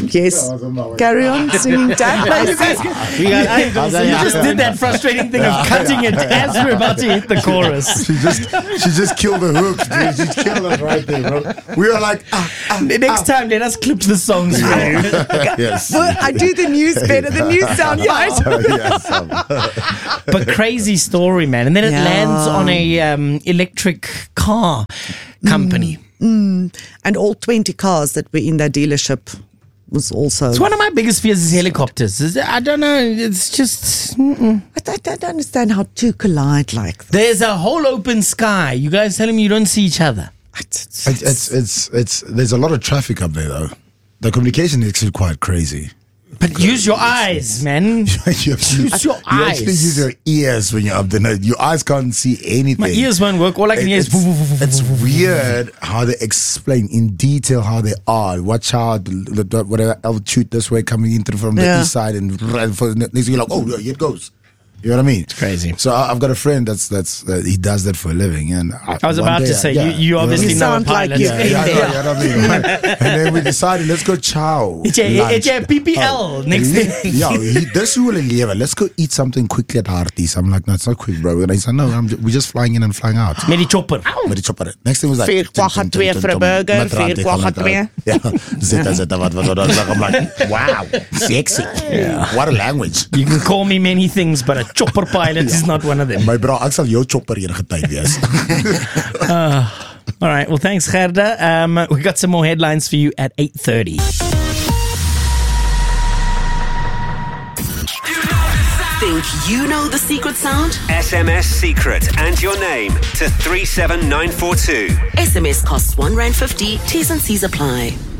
Yes. Carry on singing, Dad. You just did that frustrating thing of cutting it as we're about to hit the chorus. She just killed the hook, dude. She killed us right there, bro. We were like, Next time, let us clip the songs for you. yes. Well, I do the news better. The news sound right. But crazy story, man. And then it lands on a electric car company. And all 20 cars that were in that dealership was also. It's one of my biggest fears is helicopters. I don't know. It's just. I don't understand how two collide like that. There's a whole open sky. You guys telling me you don't see each other? It's there's a lot of traffic up there though. The communication is actually quite crazy. But use your eyes, man. Use your You eyes. actually use your ears when you're up there. Your eyes can't see anything. My ears won't work. All I can hear is. It's weird how they explain in detail how they are. Watch out, whatever altitude this way coming in from the east side, and next thing you're like, oh, yeah, it goes. You know what I mean? It's crazy. So I've got a friend that's he does that for a living, and I was about to say you obviously know a pilot. You know what I mean? And then we decided let's go chow. It's a PPL next thing. This will leave. Let's go eat something quickly at Harties. I'm like, no, it's not quick, bro. And I said, no, we're just flying in and flying out. Met die chopper. Met die chopper. Next thing was like 4,2 vir 'n burger, 4,2. Yeah, zeta wat was dat? I'm like, wow, sexy. What a language. You can call me many things, but a chopper pilot is not one of them. My bro, ek sal jou chopper enige tyd wees. All right, well, thanks, Gerda. We got some more headlines for you at 8:30. Think you know the secret sound? SMS secret and your name to 37942. SMS costs R1.50. T's and C's apply.